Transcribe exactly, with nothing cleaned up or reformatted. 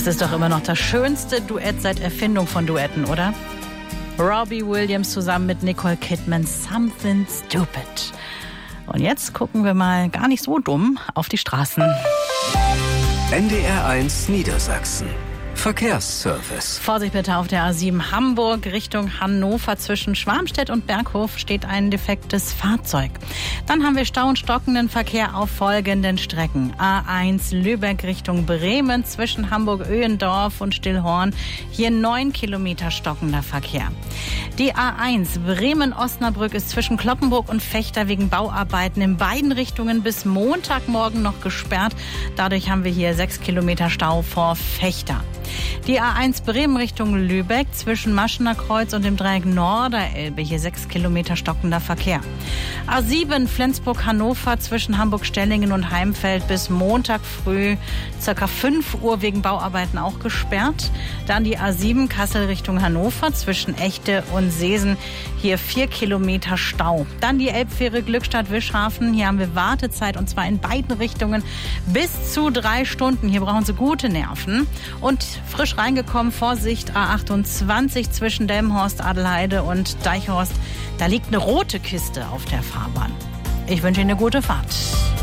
Das ist doch immer noch das schönste Duett seit Erfindung von Duetten, oder? Robbie Williams zusammen mit Nicole Kidman, Something Stupid. Und jetzt gucken wir mal gar nicht so dumm auf die Straßen. N D R eins Niedersachsen. Verkehrsservice. Vorsicht bitte auf der A sieben Hamburg Richtung Hannover. Zwischen Schwarmstedt und Berghof steht ein defektes Fahrzeug. Dann haben wir Stau und stockenden Verkehr auf folgenden Strecken. A eins Lübeck Richtung Bremen zwischen Hamburg-Öhendorf und Stillhorn. Hier neun Kilometer stockender Verkehr. Die A eins Bremen-Osnabrück ist zwischen Cloppenburg und Vechta wegen Bauarbeiten in beiden Richtungen bis Montagmorgen noch gesperrt. Dadurch haben wir hier sechs Kilometer Stau vor Vechta. Die A eins Bremen Richtung Lübeck zwischen Maschener Kreuz und dem Dreieck Norderelbe. Hier sechs Kilometer stockender Verkehr. A sieben Flensburg-Hannover zwischen Hamburg-Stellingen und Heimfeld bis Montag früh ca. fünf Uhr wegen Bauarbeiten auch gesperrt. Dann die A sieben Kassel Richtung Hannover zwischen Echte und Seesen. Hier vier Kilometer Stau. Dann die Elbfähre Glückstadt-Wischhafen. Hier haben wir Wartezeit und zwar in beiden Richtungen bis zu drei Stunden. Hier brauchen Sie gute Nerven. Und frisch reingekommen, Vorsicht, A achtundzwanzig zwischen Delmenhorst, Adelheide und Deichhorst. Da liegt eine rote Kiste auf der Fahrbahn. Ich wünsche Ihnen eine gute Fahrt.